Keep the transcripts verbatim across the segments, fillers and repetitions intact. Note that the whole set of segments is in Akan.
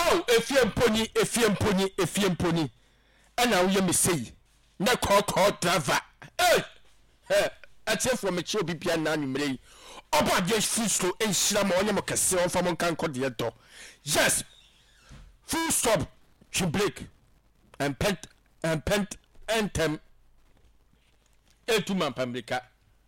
oh efiem poni efiem poni efiem poni ana wo ye me sei na call call driver eh eh atefo me che obi bia na anwumre oba de full stop enhira ma onye mo kese on fa mo kan kode ye do yes full stop she break and pent and pent entem etu man pamrika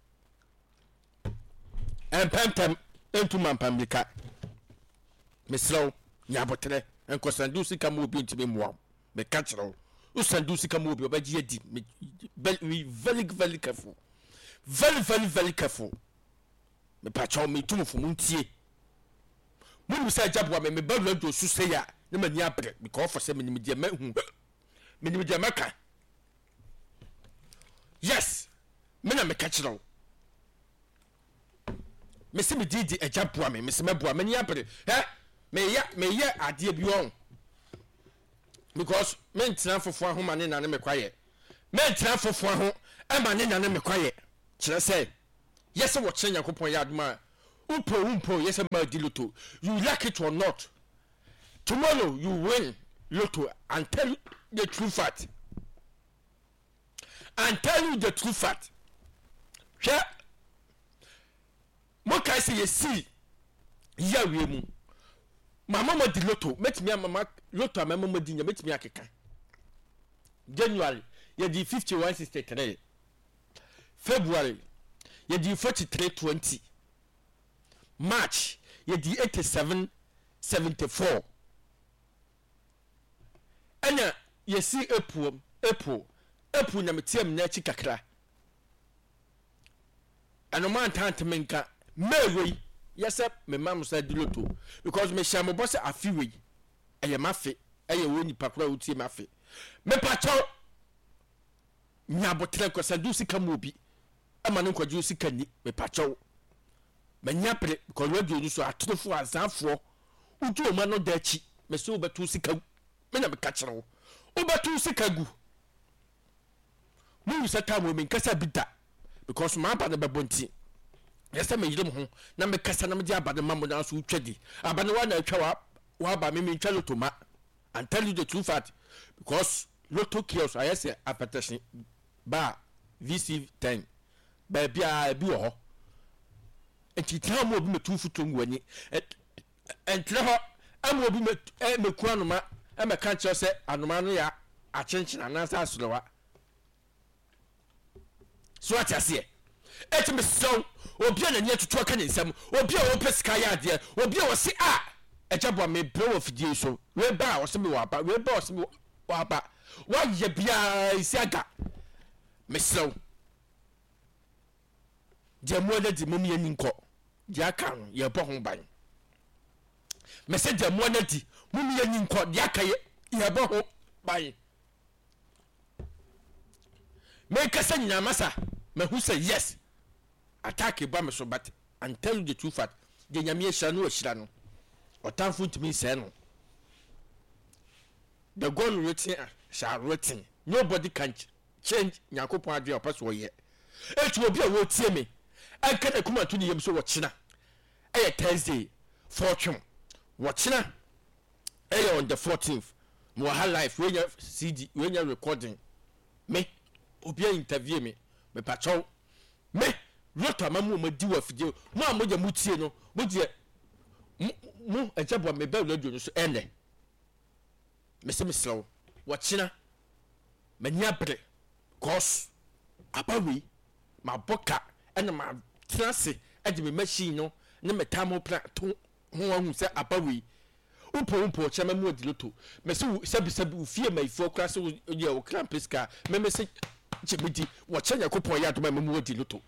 and pentem etu man pamrika mesro nya botre enko sandu sika mo obi ntime mo me ka kire o sandu sika mo obi obaji edi very very very careful very very very careful me pa chaw me tumu fu muntie mun say jabwa me me ba do su say ya na mani abre because for say me me dia ma hu me me dia maka yes me na me ka kire o me se me didi e jabwa me me se me boa mani abre eh me ya me ye ade bi on because me ntina fofo ahoma ne na ne me kwaye me ntina fofo aho e ma ne na ne me kwaye kire say yes what change yakopon ya aduma upo umpo yes ma di lotto you like it or not tomorrow you win lotto and tell the true fact and tell you the true fact sha mo kai say yes ya wie mu mama mo di lotto metimi mama lotto mama mo di nya metimi akeka January ye di fifty-one sixty-three February ye di forty-three twenty March ye di eighty-seven seventy-four ana ye si April April April na metiem na chi kakra anoma tante menka May yes me mam say di lotto because me shamo boss afiwe eye mafe eye woni pakura utie mafe me pacho nya botre ko sadu sika mo bi ama ne kwaju sika ni me pacho me nya pre ko radio ni so atrofo azanfo utu o ma no dachi me so betu sika me na me ka kire wo obetu sika gu mu se ta mo me nkasa bida because ma ba ne bebonti yes me yire mo ho na me kasa na me di abade mammo na so twedi abane wa na atwa wa wa ba me me twa lotoma and tell you the true fact because lotto kills I say apetition ba V C ten ba bia bi wo ho enti tra mo obi metu futo ngwani entre ho am obi meku anoma e me kan kire se anoma no ya achenchin na sa asorowa so atase et me so obi na nye tutu aka nsam obi a wo pesika ya de obi a wo si a ejabo me bro of die so we ba wo se me wa ba we ba wo se me wa ba wa ye bia isi aga me so je mo na di mum ye ninko je aka no ye bo ho ban me se je mo na di mum ye ninko je aka ye ye bo ho ban me kasa nyina masa me hu say yes attack ba me so but and tell you the true fact de nyame ehira no ehira no otanfo ntimi say no the goal written shall written nobody can change yakopon ade opa so ye etu obi a wo tie me anka na kuma to ne yem so wo kina eh Thursday fortune wo kina eh on the fourteenth mo ha life we nya C D we nya recording me obi a interview me me pacho me lotto mamu mo di wa fide mo amoja mutie no mo die mo ejabo me ba radio no so ene me se me slow wachina manya bre cause abawi ma boka ene ma trase ede me machine no ne metamo plan to ho ahu se abawi upo upo chama mu di lotto me se sabi sabi fie mai fo kra se ye o kran pesca me me se chebidi wachanya kopon ya to ma mu di lotto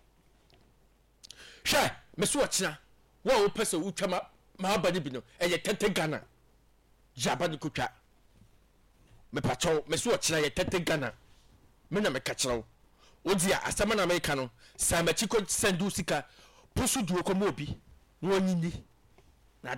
sha me so wachina wa o pese utwama ma ba ni bi no eye tete Ghana jaba ni kutwa me pacho me so wachina ye tete Ghana me na me ka kire wo dia asama na America no sa ma chiko sendu sika posu duo ko mo obi no nyini